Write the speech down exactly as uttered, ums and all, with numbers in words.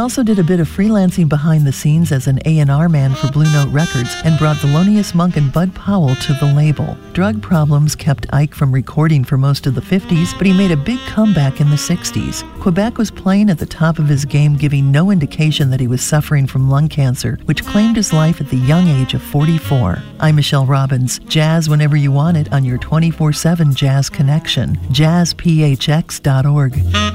also did a bit of freelancing behind the scenes as an A and R man for Blue Note Records and brought Thelonious Monk and Bud Powell to the label. Drug problems kept Ike from recording for most of the fifties, but he made a big comeback in the sixties. Quebec was playing at the top of his game, giving no indication that he was suffering from lung cancer, which claimed his life at the young age of forty-four. I'm Michelle Robbins. Jazz whenever you want it on your twenty-four seven Jazz Connection. jazz p h x dot org.